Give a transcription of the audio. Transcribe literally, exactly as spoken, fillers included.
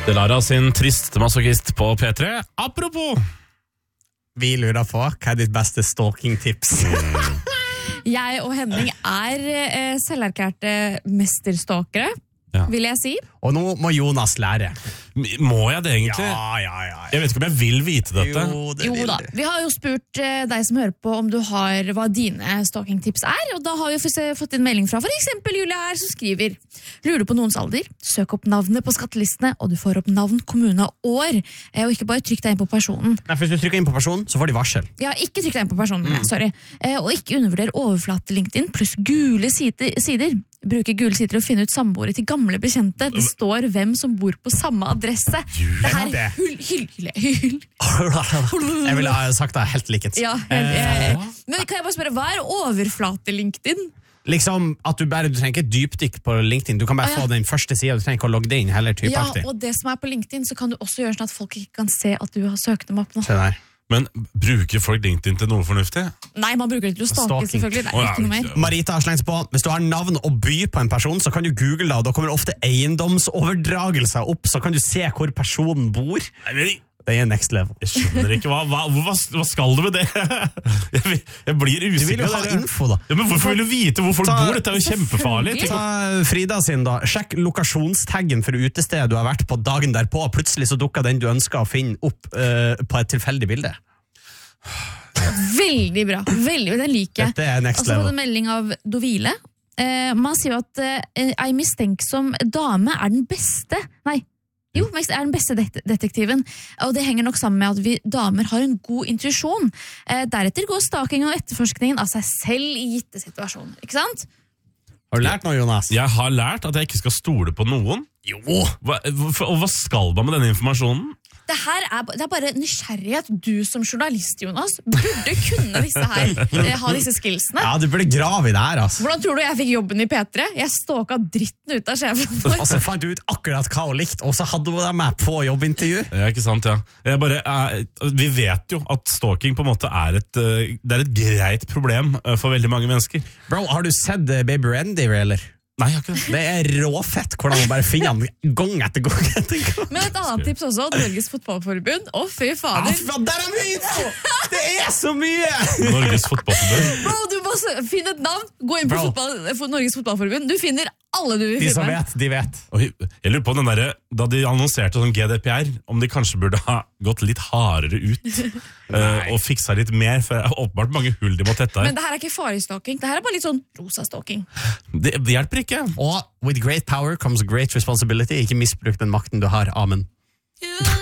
Delara sin Trist masochist på P tre. Apropos! Vi lurer på, hva er ditt beste stalking-tips? Jeg og Henning er eh, selverklærte mesterstalkere, Ja. vil jeg si. Og nå må Jonas lære. Må jeg det egentlig? Ja, ja, ja. ja. Jeg vet ikke om jeg vil vite dette. Jo, det Jo vil da, du. vi har jo spurt eh, deg som hører på om du har hva dine stalking-tips er, og da har vi f- fått en melding fra for eksempel Julia her som skriver: lurer du på noens alder, søk opp navnet på skattelistene, og du får opp navn, kommune og år, eh, og ikke bare trykk deg inn på personen. Nei, for hvis du trykker inn på personen, så får de varsel. Ja, ikke trykk deg inn på personen, mm. sorry. Eh, og ikke undervurder overflate LinkedIn pluss gule sider. sider. Bruke gule sider til å finne ut samboere til gamle bekjente. Det står hvem som bor på samme adresse. Det her det. er hull, hyll, hyll, hyll. Jeg ville ha sagt det helt likens. Ja, helt, eh, men kan jeg bare spørre, hva er overflate LinkedIn? Liksom at du bare, du trenger ikke dypdykk på LinkedIn. Du kan bare Ah, ja. få den første siden. Du trenger ikke å logge det inn heller Ja, typeaktig. og det som er på LinkedIn, så kan du også gjøre sånn at folk ikke kan se at du har søkt dem opp nå. Se der. Men bruker folk LinkedIn til noe fornuftig? Nei, man bruker det til å stake, Stalking. selvfølgelig. Det Å, er ja, ikke noe mer. ja. Marita har slengt på. Hvis du har navn og by på en person, så kan du google det, og da kommer ofte eiendomsoverdragelser opp, så kan du se hvor personen bor. Det er next level. Jeg skjønner ikke, hva, hva, hva, hva skal du med det? Jeg, jeg blir Du vil usikker. jo ha der. info, da. Ja, men hvorfor vil du vite hvor folk Ta- bor? Dette er jo kjempefarlig. Selvfølgelig. Ta Frida sin da. Sjekk lokasjonstaggen for utestedet du har vært på dagen derpå. Plutselig så dukker den du ønsker å finne opp eh, på et tilfeldig bilde. Veldig bra. Veldig, den liker jeg. Dette er next Og så har jeg fått level. en melding av Dovile. Eh, man sier jo at eh, ei mistenksom dame er den beste Nei, jo, er den beste det- detektiven. Og det henger nok sammen med at vi damer har en god intuisjon. Eh, deretter går stalking og etterforskningen av seg selv i gitte situasjoner. Ikke sant? Har du lært noe, Jonas? Jeg har lært at jeg ikke skal stole på noen. Jo! Hva, hvorfor- og hva skal man med denne informasjonen? Det her er, ba- det er bare nysgjerrighet. Du som journalist, Jonas, burde kunne disse her, eh, ha disse skillsene. Ja, du burde grave i det her, altså. Hvordan tror du jeg fikk jobben i P tre? Jeg stalka dritten ut av sjefen vår. Og så fant du ut akkurat hva hun likte, og så hadde hun deg med på jobbintervju. Ja, ikke sant, ja. Jeg bare, eh, vi vet jo at stalking på en måte er et, eh, det er et greit problem eh, for veldig mange mennesker. Bro, har du sett eh, Baby Randy, eller? Nei, jeg har ikke det. Det er råfett hvordan man bare finner han gang etter gang etter gang. Men et annet tips også, Norges Fotballforbund. Å, fy Ja, fader. faen, der er mye info! Det er så mye! Norges fotballforbund. Bro, du må s- finne et navn. Gå inn på Bro. fotball, for Norges Fotballforbund. Du finner alle du vil De som finne. vet, de vet. Og jeg lurer på den der, da de annonserte sånn G D P R, om de kanskje burde ha gått litt hardere ut eh, og fiksa litt mer, for det er åpenbart mange hull de må tette her. Men det her er ikke farlig stalking. Det her er bare litt sånn rosa stalking. Det, det hjelper ikke. Og with great power comes great responsibility. Ikke misbruk den makten du har. Amen.